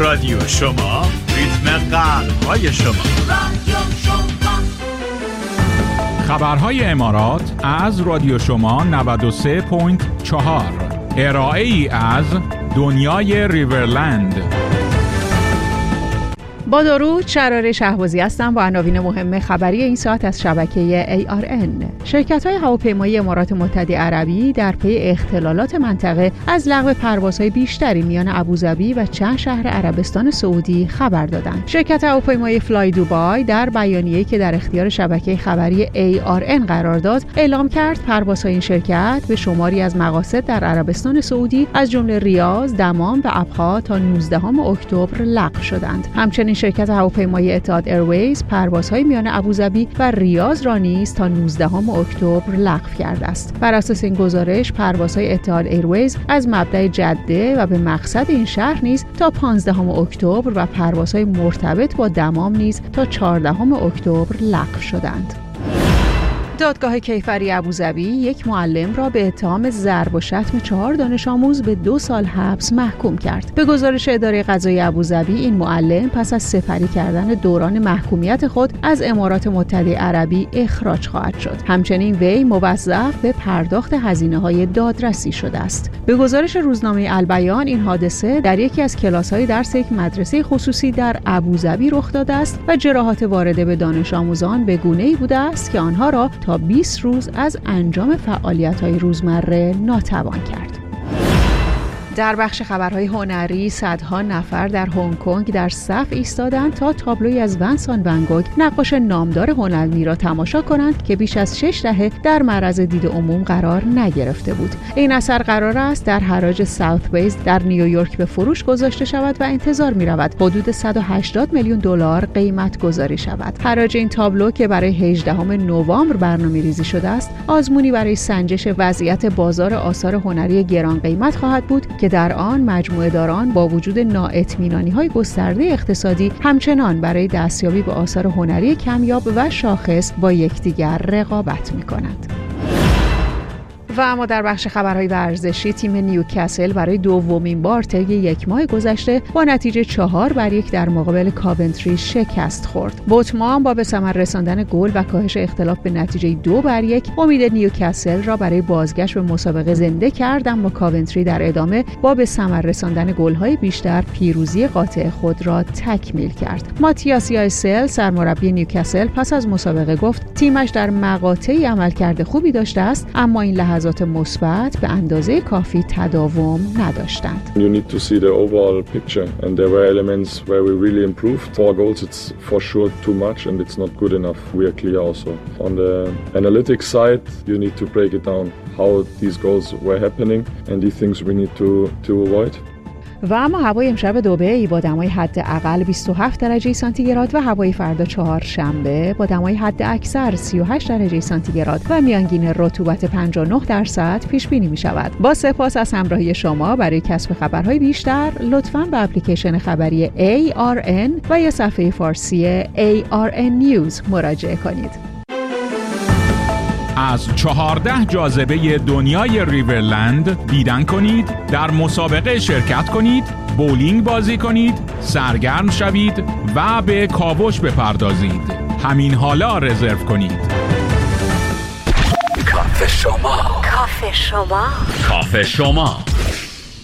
رادیو شما، ریتم قلب‌های شما. رادیو شما. خبرهای امارات از رادیو شما 93.4. ارائه ای از دنیای ریورلند. با درود، شراره شهبازی هستم با عناوین مهم خبری این ساعت از شبکه ARN. شرکت‌های هواپیمایی امارات متحده عربی در پی اختلالات منطقه از لغو پروازهای بیشتری میان ابوظبی و چند شهر عربستان سعودی خبر دادند. شرکت هواپیمایی فلای دوبای در بیانیه‌ای که در اختیار شبکه خبری ARN قرار داد، اعلام کرد پروازهای این شرکت به شماری از مقاصد در عربستان سعودی از جمله ریاض، دمام و ابها تا 19 اکتبر لغو شدند. همچنین شرکت هواپیمایی اتحاد ایرویز پروازهای میان ابوظبی و ریاض را نیز تا 19 اکتبر لغو کرده است. بر اساس این گزارش، پروازهای اتحاد ایرویز از مبدأ جده و به مقصد این شهر نیز تا 15 اکتبر و پروازهای مرتبط با دمام نیز تا 14 اکتبر لغو شدند. دادگاه کیفری ابوظبی یک معلم را به اتهام ضرب و شتم 4 دانش آموز به 2 سال حبس محکوم کرد. به گزارش اداره قضایی ابوظبی، این معلم پس از سپری کردن دوران محکومیت خود از امارات متحده عربی اخراج خواهد شد. همچنین وی موظف به پرداخت هزینه‌های دادرسی شده است. به گزارش روزنامه البیان، این حادثه در یکی از کلاس‌های درس یک مدرسه خصوصی در ابوظبی رخ داده است و جراحات وارده به دانش آموزان به گونه‌ای بوده است که آنها را تا 20 روز از انجام فعالیت‌های روزمره ناتوان کرد. در بخش خبرهای هنری، صدها نفر در هنگ کنگ در صف ایستادند تا تابلویی از ونسان ون گوگ، نقاش نامدار هنری را تماشا کنند که بیش از 6 دهه در معرض دید عموم قرار نگرفته بود. این اثر قرار است در حراج ساوت بیز در نیویورک به فروش گذاشته شود و انتظار می‌رود حدود 180 میلیون دلار قیمت گذاری شود. حراج این تابلو که برای 18 نوامبر برنامه‌ریزی شده است، آزمونی برای سنجش وضعیت بازار آثار هنری گران قیمت خواهد بود که در آن مجموعه داران با وجود نااطمینانی‌های گسترده اقتصادی همچنان برای دستیابی به آثار هنری کمیاب و شاخص با یکدیگر رقابت می‌کنند. و اما در بخش خبرهای ورزشی، تیم نیوکاسل برای دومین بار طی یک ماه گذشته با نتیجه 4-1 در مقابل کاونتری شکست خورد. بوتمان با به ثمر رساندن گل و کاهش اختلاف به نتیجه 2-1 امید نیوکاسل را برای بازگشت به مسابقه زنده کرد، اما کاونتری در ادامه با به ثمر رساندن گل‌های بیشتر پیروزی قاطع خود را تکمیل کرد. ماتیاس یایسل سرمربی نیوکاسل پس از مسابقه گفت تیمش در مقاطعی عملکرد خوبی داشته است، اما این لحظات مثبت به اندازه کافی تداوم نداشتند. You need to see the overall picture and there were elements where we really improved. 4 goals it's for sure too much and it's not good enough. We are clear also. On the analytics side, you need to break it down how these goals were happening and the things we need to avoid. و اما هوای امشب دبی با دمای حداقل 27 درجه سانتیگراد و هوای فردا چهارشنبه با دمای حداکثر 38 درجه سانتیگراد و میانگین رطوبت 59% پیش بینی می شود. با سپاس از همراهی شما. برای کسب خبرهای بیشتر لطفاً به اپلیکیشن خبری ARN و یا صفحه فارسی ARN News مراجعه کنید. از 14 جاذبه دنیای ریورلند دیدن کنید، در مسابقه شرکت کنید، بولینگ بازی کنید، سرگرم شوید و به کاوش بپردازید. همین حالا رزرو کنید. کافه شما. کافه شما. کافه شما.